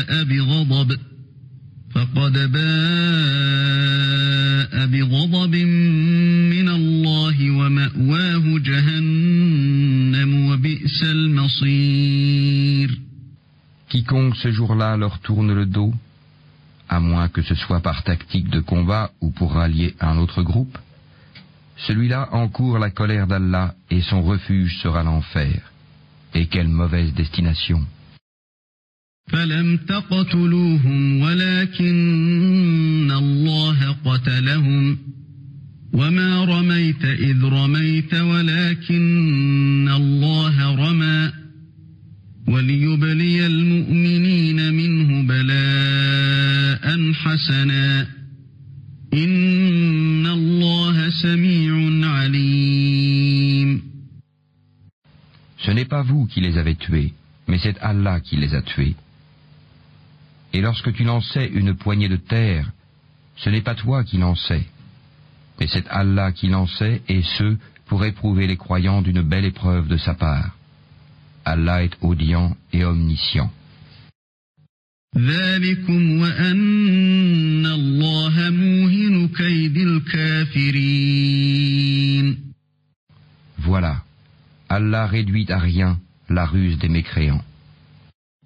باء بغضب فقد باء بغضب من الله ومأواه جهنم وبئس المصير. Quiconque ce jour-là leur tourne le dos, à moins que ce soit par tactique de combat ou pour rallier un autre groupe, celui-là encourt la colère d'Allah et son refuge sera l'enfer. Et quelle mauvaise destination! فلم تقتلوهم ولكن الله قتلهم وما رميت إذ رميت ولكن الله رمى وليبلي المؤمنين منه بلاء حسنا إن الله سميع عليم. Ce n'est pas vous qui les avez tués, mais c'est Allah qui les a tués. Et lorsque tu lançais une poignée de terre, ce n'est pas toi qui lançais, mais c'est Allah qui lançait, et ce, pour éprouver les croyants d'une belle épreuve de sa part. Allah est audient et omniscient. ذلكم وأن الله موهن كيد الكافرين. Voilà, Allah réduit à rien la ruse des mécréants.